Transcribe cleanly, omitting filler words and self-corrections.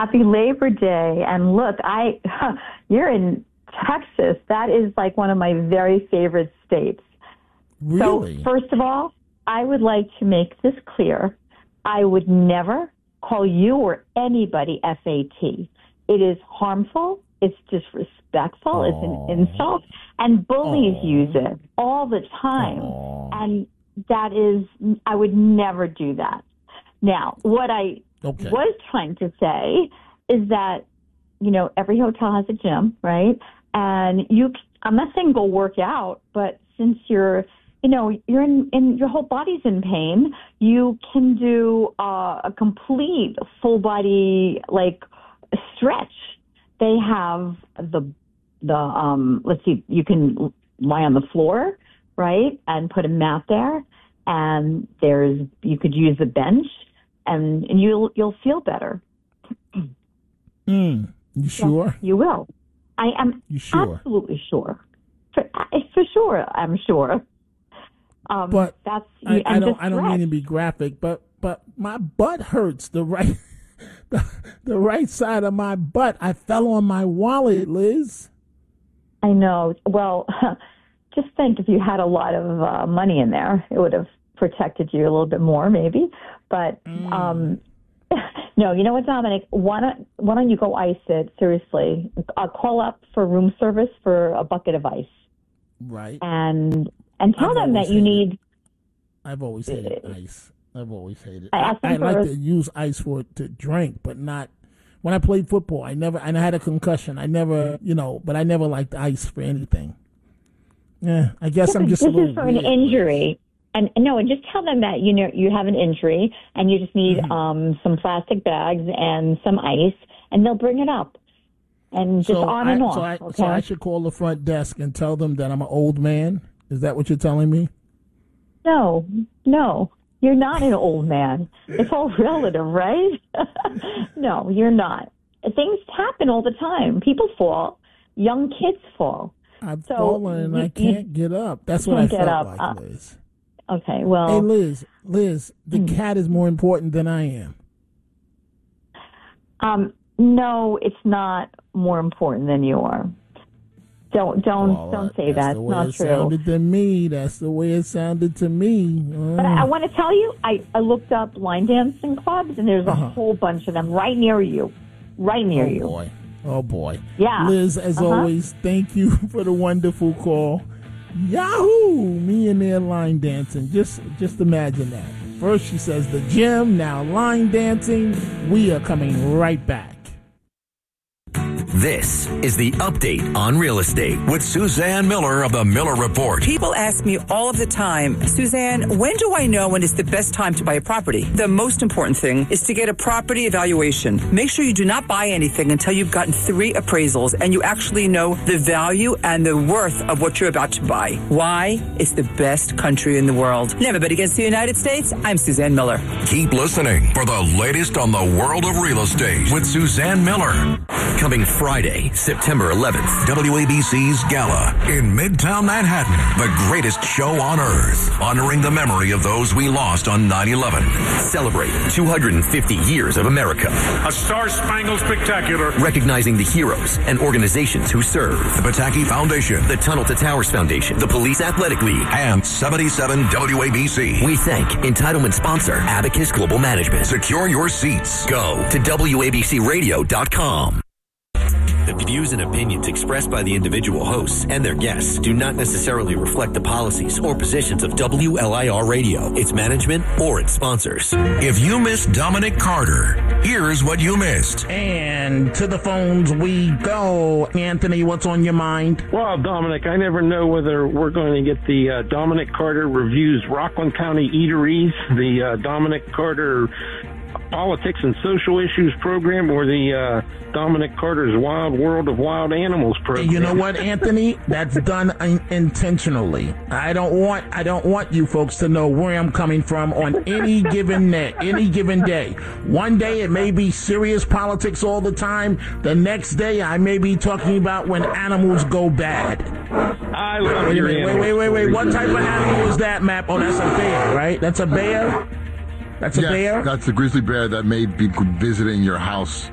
Happy Labor Day. And look, you're in Texas. That is like one of my very favorite states. Really? So, first of all, I would like to make this clear. I would never call you or anybody FAT. It is harmful. It's disrespectful. It's an insult. And bullies use it all the time. And that is, I would never do that. Now, what I was trying to say is that, every hotel has a gym, right? And I'm not saying go work out, but since you're in your whole body's in pain, you can do a complete full body stretch. They have let's see, you can lie on the floor, right, and put a mat there, and you could use the bench, and you'll feel better. You sure? Yes, you will. I am absolutely sure. For sure, I'm sure. But that's I don't mean to be graphic, but my butt hurts. The right side of my butt. I fell on my wallet, Liz. I know. Well, just think if you had a lot of money in there, it would have protected you a little bit more, maybe. But no, you know what, Dominic? Why don't you go ice it? Seriously, call up for room service for a bucket of ice. Right. And tell them that you need. I've always hated ice. I've always hated. I like to use ice to drink, but not when I played football. I had a concussion. I never, but I never liked ice for anything. Yeah, I guess I'm just a little. This is for an injury, and just tell them that you have an injury and you just need some plastic bags and some ice, and they'll bring it up, and just on and off. So I should call the front desk and tell them that I'm an old man. Is that what you're telling me? No. You're not an old man. It's all relative, right? No, you're not. Things happen all the time. People fall. Young kids fall. I've fallen and I can't get up. That's what I felt like, Liz. Okay, well. Hey, Liz, the cat is more important than I am. No, it's not more important than you are. Don't say that. It's not true. Sounded to me. That's the way it sounded to me. But I want to tell you, I looked up line dancing clubs, and there's a whole bunch of them right near you. Oh, boy. Yeah. Liz, as always, thank you for the wonderful call. Yahoo! Me and their line dancing. Just imagine that. First she says the gym, now line dancing. We are coming right back. This is the Update on Real Estate with Suzanne Miller of the Miller Report. People ask me all of the time, Suzanne, when do I know when it's the best time to buy a property? The most important thing is to get a property evaluation. Make sure you do not buy anything until you've gotten 3 appraisals and you actually know the value and the worth of what you're about to buy. Why? It's the best country in the world. Never bet against the United States. I'm Suzanne Miller. Keep listening for the latest on the world of real estate with Suzanne Miller. Coming Friday, September 11th, WABC's Gala in Midtown Manhattan. The greatest show on earth, honoring the memory of those we lost on 9/11. Celebrating 250 years of America. A star-spangled spectacular. Recognizing the heroes and organizations who serve. The Pataki Foundation, the Tunnel to Towers Foundation, the Police Athletic League, and 77 WABC. We thank entitlement sponsor Abacus Global Management. Secure your seats. Go to WABCRadio.com. The views and opinions expressed by the individual hosts and their guests do not necessarily reflect the policies or positions of WLIR Radio, its management, or its sponsors. If you missed Dominic Carter, here's what you missed. And to the phones we go. Anthony, what's on your mind? Well, Dominic, I never know whether we're going to get the Dominic Carter Reviews Rockland County Eateries, the Dominic Carter Politics and Social Issues program, or the Dominic Carter's Wild World of Wild Animals program. You know what, Anthony? That's done intentionally. I don't want you folks to know where I'm coming from on any given day. One day it may be serious politics all the time. The next day I may be talking about when animals go bad. I love your animals. Wait. What type of animal is that, Map? Oh, that's a bear, right? That's a bear? That's a bear? That's the grizzly bear that may be visiting your house